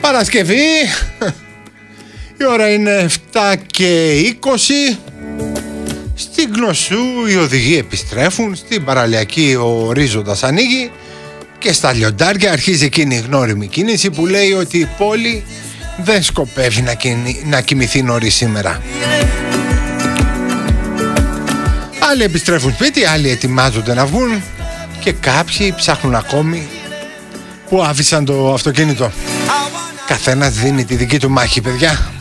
Παρασκευή. Η ώρα είναι 7:20. Στην Γνωσού οι οδηγοί επιστρέφουν. Στην παραλιακή ο ορίζοντας ανοίγει. Και στα λιοντάρια αρχίζει εκείνη η γνώριμη κίνηση που λέει ότι η πόλη δεν σκοπεύει να κοιμηθεί νωρίς σήμερα. Άλλοι επιστρέφουν σπίτι, άλλοι ετοιμάζονται να βγουν και κάποιοι ψάχνουν ακόμη που άφησαν το αυτοκίνητο. Καθένας δίνει τη δική του μάχη, παιδιά.